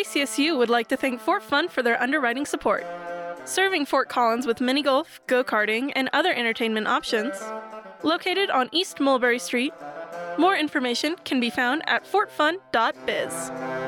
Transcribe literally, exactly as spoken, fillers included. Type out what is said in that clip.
C S U would like to thank Fort Fun for their underwriting support. Serving Fort Collins with mini golf, go-karting, and other entertainment options. Located on East Mulberry Street. More information can be found at fort fun dot biz.